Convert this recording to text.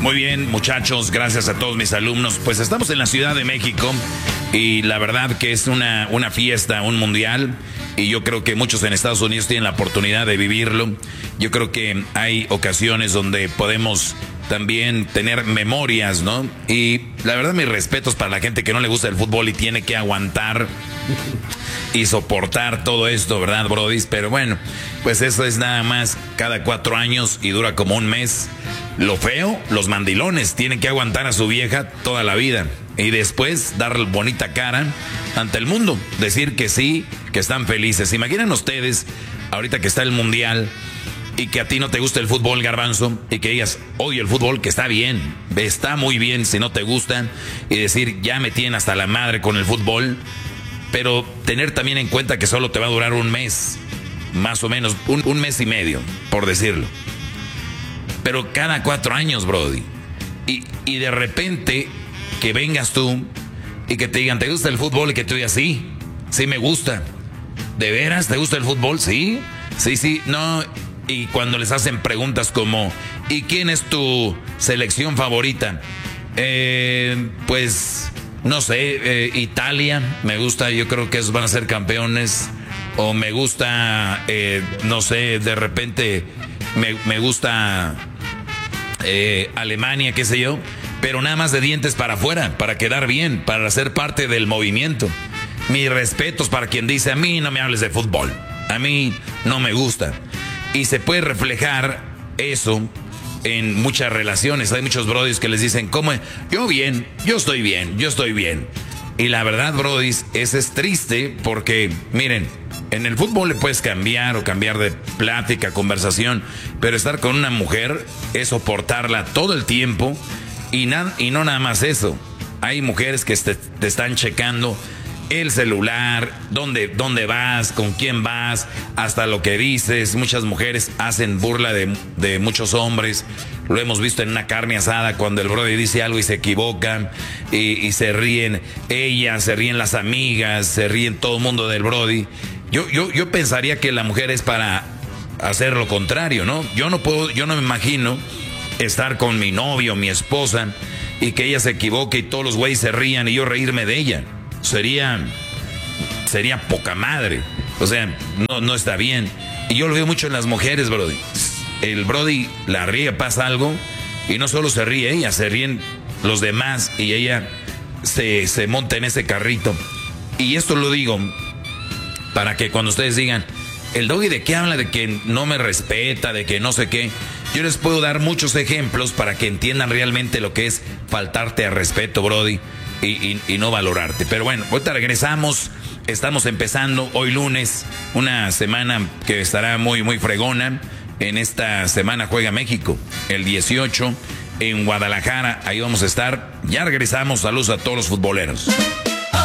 Muy bien, muchachos, gracias a todos mis alumnos. Pues estamos en la Ciudad de México y la verdad que es una fiesta, un mundial. Y yo creo que muchos en Estados Unidos tienen la oportunidad de vivirlo. Yo creo que hay ocasiones donde podemos también tener memorias, ¿no? Y la verdad, mis respetos para la gente que no le gusta el fútbol y tiene que aguantar y soportar todo esto, ¿verdad, brodis? Pero bueno, pues eso es nada más cada 4 años y dura como un mes. Lo feo, los mandilones tienen que aguantar a su vieja toda la vida y después dar bonita cara ante el mundo, decir que sí, que están felices. Imaginen ustedes, ahorita que está el mundial y que a ti no te gusta el fútbol, Garbanzo, y que digas, oye, el fútbol, que está bien, está muy bien si no te gusta, y decir, ya me tienen hasta la madre con el fútbol, pero tener también en cuenta que solo te va a durar un mes, más o menos, un mes y medio, por decirlo. Pero cada 4 años, brody. Y de repente que vengas tú y que te digan, ¿te gusta el fútbol? Y que tú digas, sí, sí me gusta. ¿De veras te gusta el fútbol? Sí, sí, no. Y cuando les hacen preguntas como, ¿y quién es tu selección favorita? Pues, no sé, Italia, me gusta, yo creo que esos van a ser campeones. O me gusta, no sé, de repente me gusta Alemania, qué sé yo. Pero nada más de dientes para afuera, para quedar bien, para ser parte del movimiento. Mis respetos para quien dice, a mí no me hables de fútbol, a mí no me gusta. Y se puede reflejar eso en muchas relaciones. Hay muchos brodis que les dicen, ¿cómo? Yo bien, yo estoy bien, yo estoy bien. Y la verdad, brodis, es triste porque, miren, en el fútbol le puedes cambiar o cambiar de plática, conversación, pero estar con una mujer es soportarla todo el tiempo y no nada más eso. Hay mujeres que te están checando el celular, dónde vas, con quién vas, hasta lo que dices. Muchas mujeres hacen burla de muchos hombres. Lo hemos visto en una carne asada cuando el brother dice algo y se equivocan y se ríen ellas, se ríen las amigas, se ríen todo el mundo del brody. Yo pensaría que la mujer es para hacer lo contrario, ¿no? Yo no me imagino estar con mi novio, mi esposa, y que ella se equivoque y todos los güeyes se rían y yo reírme de ella. Sería poca madre. O sea, no está bien. Y yo lo veo mucho en las mujeres, brody. El brody la ríe, pasa algo, y no solo se ríe ella, se ríen los demás, y ella se monta en ese carrito. Y esto lo digo para que cuando ustedes digan, el doggy de qué habla, de que no me respeta, de que no sé qué, yo les puedo dar muchos ejemplos para que entiendan realmente lo que es faltarte al respeto, brody, y no valorarte. Pero bueno, ahorita regresamos. Estamos empezando hoy lunes, una semana que estará muy, muy fregona. En esta semana juega México, el 18 en Guadalajara. Ahí vamos a estar. Ya regresamos. Saludos a todos los futboleros.